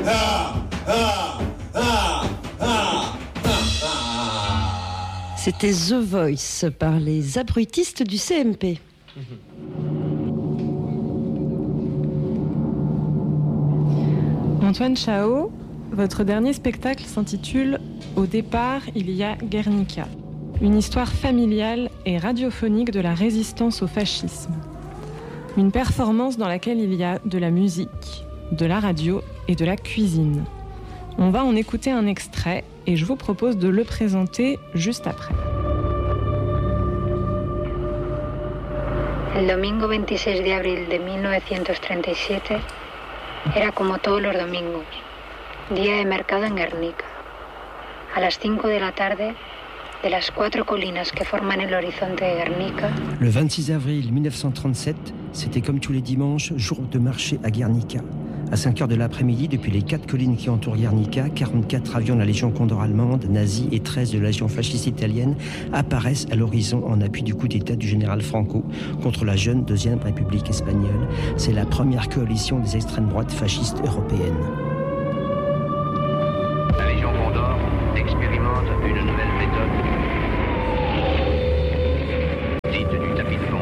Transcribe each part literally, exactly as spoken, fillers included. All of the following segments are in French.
C'était The Voice par les abrutistes du C M P. Antoine Chao, votre dernier spectacle s'intitule « Au départ, il y a Guernica », une histoire familiale et radiophonique de la résistance au fascisme. Une performance dans laquelle il y a de la musique, de la radio et de la cuisine. On va en écouter un extrait et je vous propose de le présenter juste après. El domingo veintiséis de abril de mil novecientos treinta y siete era como todos los domingos, día de mercado en Guernica. A las cinco de la tarde, de las cuatro colinas que forman el horizonte de Guernica. Le vingt-six avril mille neuf cent trente-sept, c'était comme tous les dimanches, jour de marché à Guernica. À cinq heures de l'après-midi, depuis les quatre collines qui entourent Guernica, quarante-quatre avions de la Légion Condor allemande, nazis et treize de la Légion fasciste italienne apparaissent à l'horizon en appui du coup d'État du général Franco contre la jeune Deuxième République espagnole. C'est la première coalition des extrêmes droites fascistes européennes. La Légion Condor expérimente une nouvelle méthode dite du tapis de bombe.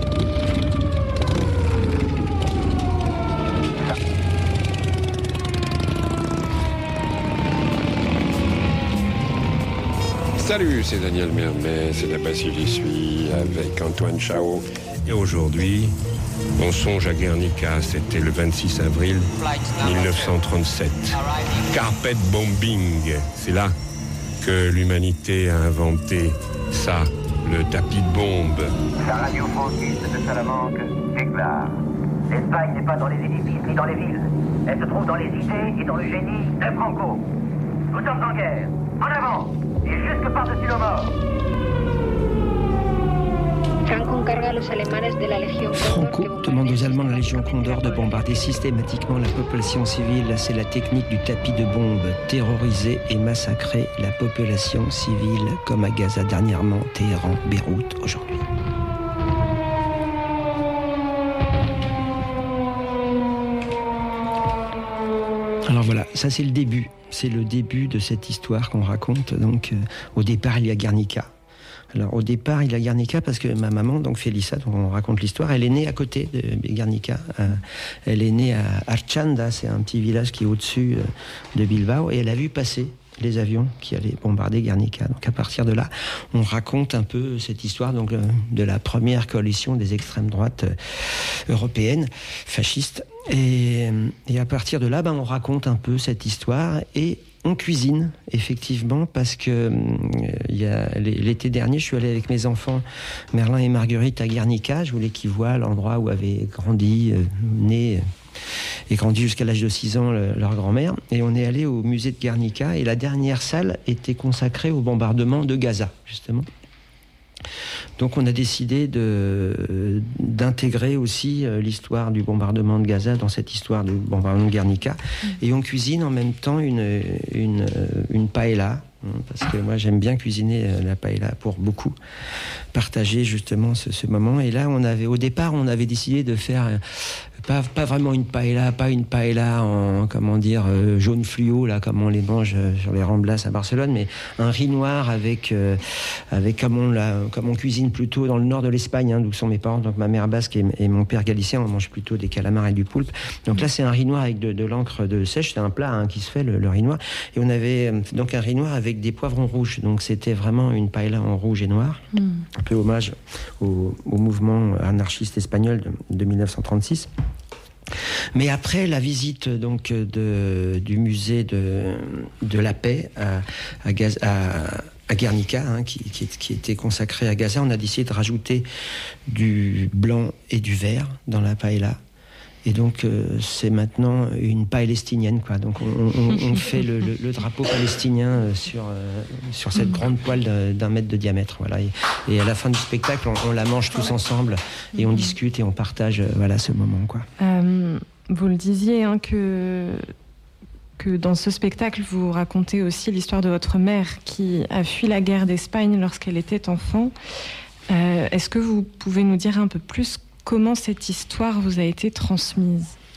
Salut, c'est Daniel Mermet, c'est la Bassie j'y suis avec Antoine Chao. Et aujourd'hui, on songe à Guernica, c'était le vingt-six avril mille neuf cent trente-sept. Carpet bombing, c'est là que l'humanité a inventé ça, le tapis de bombe. La radio franquiste de Salamanque déclare: l'Espagne n'est pas dans les édifices ni dans les villes. Elle se trouve dans les idées et dans le génie de Franco. Nous sommes en guerre. En avant! Et jusque par-dessus nos morts. Franco demande aux Allemands de la Légion Condor de bombarder systématiquement la population civile. C'est la technique du tapis de bombe. Terroriser et massacrer la population civile, comme à Gaza dernièrement, Téhéran, Beyrouth aujourd'hui. Alors voilà, ça c'est le début. C'est le début de cette histoire qu'on raconte. Donc, euh, au départ, il y a Guernica. Alors, au départ, il y a Guernica parce que ma maman, donc Félissa, dont on raconte l'histoire, elle est née à côté de Guernica. Euh, elle est née à Archanda, c'est un petit village qui est au-dessus euh, de Bilbao, et elle a vu passer les avions qui allaient bombarder Guernica. Donc, à partir de là, on raconte un peu cette histoire donc, euh, de la première coalition des extrêmes droites euh, européennes, fascistes. Et, et à partir de là, ben, on raconte un peu cette histoire et on cuisine, effectivement, parce que euh, y a, l'été dernier, je suis allé avec mes enfants, Merlin et Marguerite, à Guernica. Je voulais qu'ils voient l'endroit où avait grandi, euh, né euh, et grandi jusqu'à l'âge de six ans le, leur grand-mère. Et on est allé au musée de Guernica et la dernière salle était consacrée au bombardement de Gaza, justement. Donc on a décidé de, d'intégrer aussi l'histoire du bombardement de Gaza dans cette histoire du bombardement de Guernica. Mmh. Et on cuisine en même temps une, une, une paella, parce que moi j'aime bien cuisiner la paella pour beaucoup, partager justement ce, ce moment. Et là, on avait, au départ, on avait décidé de faire pas, pas vraiment une paella, pas une paella en, comment dire, euh, jaune fluo, là, comme on les mange sur les Ramblas à Barcelone, mais un riz noir avec, euh, avec comme, on la, comme on cuisine plutôt dans le nord de l'Espagne, hein, d'où sont mes parents, donc ma mère basque et, et mon père galicien, on mange plutôt des calamars et du poulpe. Donc là, c'est un riz noir avec de, de l'encre de sèche, c'est un plat hein, qui se fait, le, le riz noir. Et on avait donc un riz noir avec des poivrons rouges, donc c'était vraiment une paella en rouge et noir, mm. un peu hommage au, au mouvement anarchiste espagnol de, de mille neuf cent trente-six. Mais après la visite donc de, du musée de, de la paix à, à, Gaz, à, à Guernica, hein, qui, qui, qui était consacré à Gaza, on a décidé de rajouter du blanc et du vert dans la paella. Et donc, euh, c'est maintenant une palestinienne, quoi. Donc, on, on, on fait le, le, le drapeau palestinien sur, euh, sur cette grande poêle d'un, d'un mètre de diamètre, voilà. Et, et à la fin du spectacle, on, on la mange tous ensemble et on discute et on partage, euh, voilà, ce moment, quoi. Euh, vous le disiez, hein, que, que dans ce spectacle, vous racontez aussi l'histoire de votre mère qui a fui la guerre d'Espagne lorsqu'elle était enfant. Euh, est-ce que vous pouvez nous dire un peu plus comment cette histoire vous a été transmise ?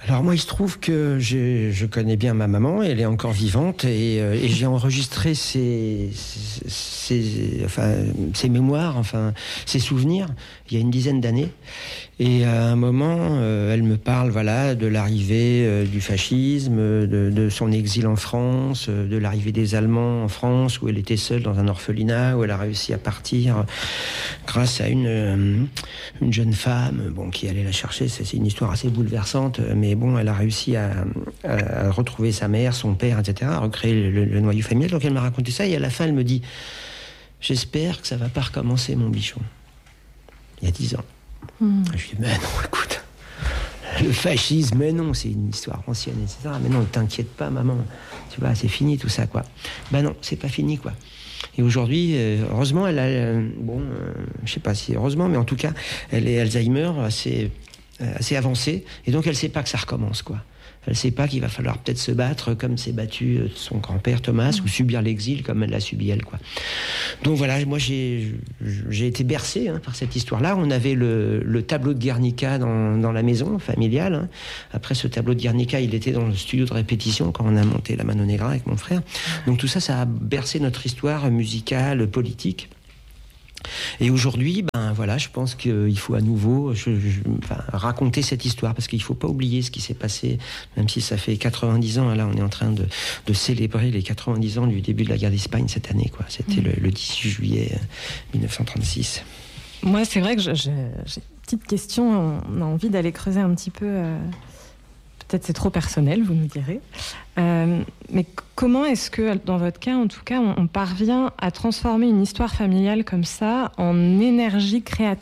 Alors moi, il se trouve que j'ai, je connais bien ma maman, elle est encore vivante, et, euh, et j'ai enregistré ses, ses, ses, enfin, ses mémoires, enfin, ses souvenirs, il y a une dizaine d'années. Et à un moment, euh, elle me parle, voilà, de l'arrivée euh, du fascisme, de, de son exil en France, euh, de l'arrivée des Allemands en France, où elle était seule dans un orphelinat, où elle a réussi à partir grâce à une, euh, une jeune femme, bon, qui allait la chercher. C'est, c'est une histoire assez bouleversante, mais bon, elle a réussi à, à, à retrouver sa mère, son père, et cetera, à recréer le, le, le noyau familial. Donc elle m'a raconté ça, et à la fin, elle me dit « J'espère que ça va pas recommencer, mon bichon. » Il y a dix ans. Mmh. Je lui dis, mais non, écoute, le fascisme, mais non, c'est une histoire ancienne, et cetera. Mais non, t'inquiète pas, maman, tu vois, c'est fini tout ça, quoi. Ben non, c'est pas fini, quoi. Et aujourd'hui, euh, heureusement, elle a, euh, bon, euh, je sais pas si heureusement, mais en tout cas, elle est Alzheimer assez, euh, assez avancée, et donc elle sait pas que ça recommence, quoi. Elle ne sait pas qu'il va falloir peut-être se battre comme s'est battu son grand-père Thomas, mmh. ou subir l'exil comme elle l'a subi elle, quoi. Donc voilà, moi j'ai, j'ai été bercé hein, par cette histoire-là. On avait le, le tableau de Guernica dans, dans la maison familiale. Hein. Après ce tableau de Guernica, il était dans le studio de répétition quand on a monté la Mano Negra avec mon frère. Donc tout ça, ça a bercé notre histoire musicale, politique. Et aujourd'hui, ben voilà, je pense qu'il faut à nouveau je, je, enfin, raconter cette histoire, parce qu'il ne faut pas oublier ce qui s'est passé, même si ça fait quatre-vingt-dix ans. Là, on est en train de, de célébrer les quatre-vingt-dix ans du début de la guerre d'Espagne cette année, quoi. C'était mmh. le, le dix-huit juillet dix-neuf cent trente-six. Moi, c'est vrai que je, je, j'ai une petite question. On a envie d'aller creuser un petit peu. Euh... Peut-être c'est trop personnel, vous nous direz. Euh, mais comment est-ce que, dans votre cas, en tout cas, on, on parvient à transformer une histoire familiale comme ça en énergie créatrice ?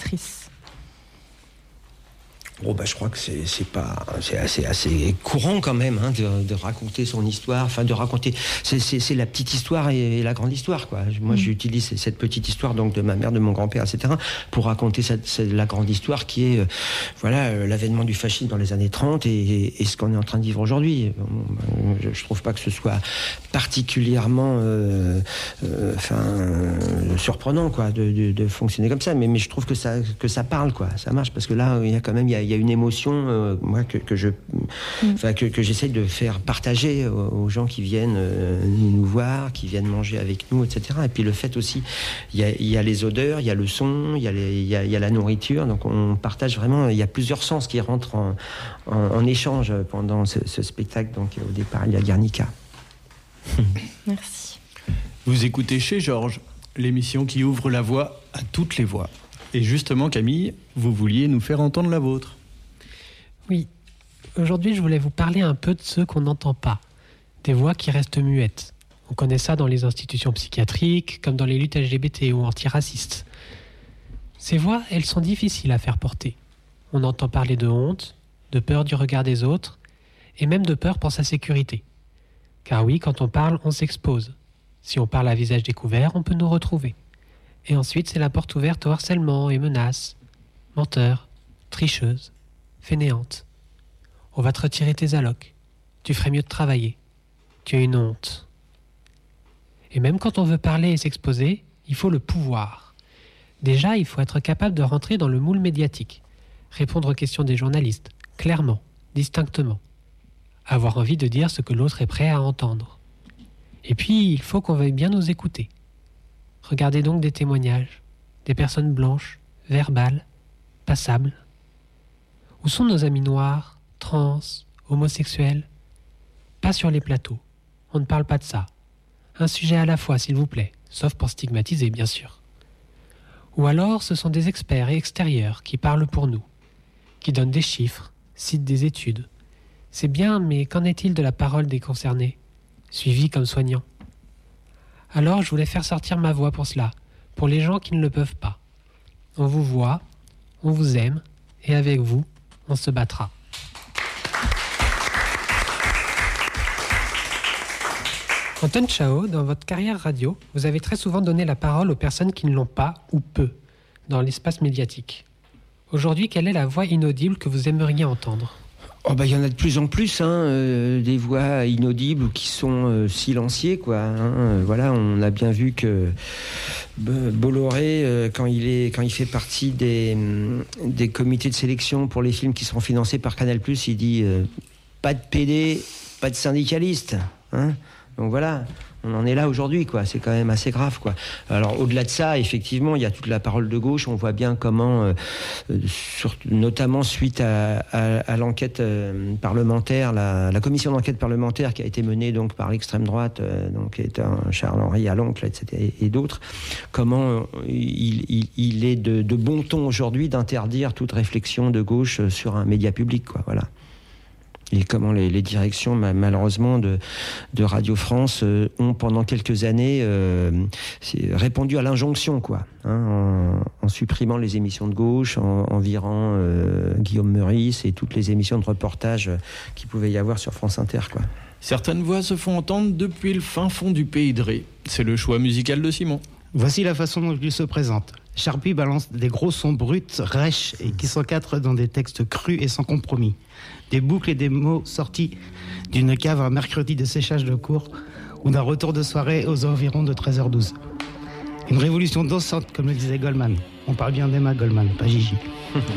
Oh bah je crois que c'est, c'est pas c'est assez assez courant quand même hein, de, de raconter son histoire, enfin de raconter c'est, c'est, c'est la petite histoire et, et la grande histoire, quoi. Moi mmh. j'utilise cette petite histoire donc de ma mère, de mon grand-père, et cetera pour raconter cette, cette, la grande histoire qui est euh, voilà euh, l'avènement du fascisme dans les années trente et, et, et ce qu'on est en train de vivre aujourd'hui. Je, je trouve pas que ce soit particulièrement euh, euh, enfin euh, surprenant, quoi, de, de, de fonctionner comme ça, mais mais je trouve que ça que ça parle, quoi, ça marche, parce que là il y a quand même il y a il y a une émotion, euh, moi, que, que je, enfin, que, que j'essaye de faire partager aux, aux gens qui viennent euh, nous voir, qui viennent manger avec nous, et cetera. Et puis le fait aussi, il y a, il y a les odeurs, il y a le son, il y a, les, il y a, il y a la nourriture. Donc on partage vraiment. Il y a plusieurs sens qui rentrent en, en, en échange pendant ce, ce spectacle. Donc au départ, il y a Guernica. Merci. Vous écoutez Chez Georges, l'émission qui ouvre la voie à toutes les voix. Et justement, Camille, vous vouliez nous faire entendre la vôtre. Oui. Aujourd'hui, je voulais vous parler un peu de ceux qu'on n'entend pas. Des voix qui restent muettes. On connaît ça dans les institutions psychiatriques, comme dans les luttes L G B T ou antiracistes. Ces voix, elles sont difficiles à faire porter. On entend parler de honte, de peur du regard des autres, et même de peur pour sa sécurité. Car oui, quand on parle, on s'expose. Si on parle à visage découvert, on peut nous retrouver. Et ensuite, c'est la porte ouverte au harcèlement et menaces. Menteur, tricheuse, fainéante. On va te retirer tes allocs. Tu ferais mieux de travailler. Tu as une honte. Et même quand on veut parler et s'exposer, il faut le pouvoir. Déjà, il faut être capable de rentrer dans le moule médiatique. Répondre aux questions des journalistes, clairement, distinctement. Avoir envie de dire ce que l'autre est prêt à entendre. Et puis, il faut qu'on veuille bien nous écouter. Regardez donc des témoignages, des personnes blanches, verbales, passables. Où sont nos amis noirs, trans, homosexuels ? Pas sur les plateaux. On ne parle pas de ça. Un sujet à la fois, s'il vous plaît, sauf pour stigmatiser, bien sûr. Ou alors, ce sont des experts et extérieurs qui parlent pour nous, qui donnent des chiffres, citent des études. C'est bien, mais qu'en est-il de la parole des concernés, suivis comme soignants ? Alors, je voulais faire sortir ma voix pour cela, pour les gens qui ne le peuvent pas. On vous voit, on vous aime, et avec vous, on se battra. Antoine Chao, dans votre carrière radio, vous avez très souvent donné la parole aux personnes qui ne l'ont pas ou peu dans l'espace médiatique. Aujourd'hui, quelle est la voix inaudible que vous aimeriez entendre ? Oh bah, y en a de plus en plus, hein, euh, des voix inaudibles ou qui sont euh, silenciées, quoi. Hein. Voilà, on a bien vu que euh, Bolloré, euh, quand il est, quand il fait partie des des comités de sélection pour les films qui seront financés par Canal+, il dit euh, pas de P D, pas de syndicalistes. Hein. Donc voilà, on en est là aujourd'hui, quoi. C'est quand même assez grave, quoi. Alors au-delà de ça, effectivement, il y a toute la parole de gauche. On voit bien comment, euh, sur, notamment suite à, à, à l'enquête euh, parlementaire, la, la commission d'enquête parlementaire qui a été menée donc par l'extrême droite, euh, donc étant Charles-Henri Aloncle, et cetera, et, et d'autres, comment euh, il, il, il est de, de bon ton aujourd'hui d'interdire toute réflexion de gauche sur un média public, quoi. Voilà. Et comment les, les directions, malheureusement, de, de Radio France euh, ont, pendant quelques années, euh, répondu à l'injonction, quoi, hein, en, en supprimant les émissions de gauche, en, en virant euh, Guillaume Meurice et toutes les émissions de reportage qu'il pouvait y avoir sur France Inter, quoi. Certaines voix se font entendre depuis le fin fond du pays de Ré. C'est le choix musical de Simon. Voici la façon dont il se présente. Sharpie balance des gros sons bruts, rêches et qui s'encadrent dans des textes crus et sans compromis. Des boucles et des mots sortis d'une cave un mercredi de séchage de cours ou d'un retour de soirée aux environs de treize heures douze. Une révolution dansante, comme le disait Goldman. On parle bien d'Emma Goldman, pas Gigi.